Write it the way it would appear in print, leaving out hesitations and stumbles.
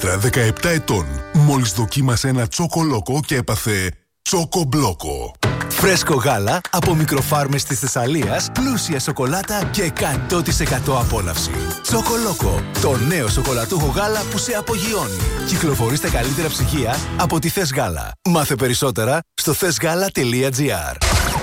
Δήμητρα, 17 ετών. Μόλις δοκίμασε ένα τσοκολόκο και έπαθε τσοκομπλόκο. Φρέσκο γάλα από μικροφάρμες της Θεσσαλίας, πλούσια σοκολάτα και 100% απόλαυση. Τσοκολόκο, το νέο σοκολατούχο γάλα που σε απογειώνει. Κυκλοφορεί στα καλύτερα ψυγεία από τη Θες Γάλα. Μάθε περισσότερα στο thesgala.gr.